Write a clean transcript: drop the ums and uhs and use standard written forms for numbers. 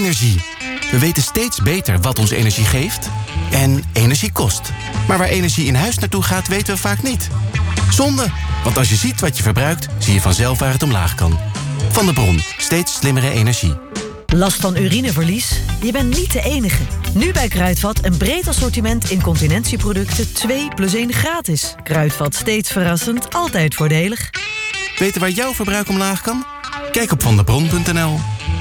Energie. We weten steeds beter wat ons energie geeft en energie kost. Maar waar energie in huis naartoe gaat, weten we vaak niet. Zonde, want als je ziet wat je verbruikt, zie je vanzelf waar het omlaag kan. Van de Bron, steeds slimmere energie. Last van urineverlies? Je bent niet de enige. Nu bij Kruidvat een breed assortiment incontinentieproducten 2+1 gratis. Kruidvat, steeds verrassend, altijd voordelig. Weten waar jouw verbruik omlaag kan? Kijk op vandebron.nl.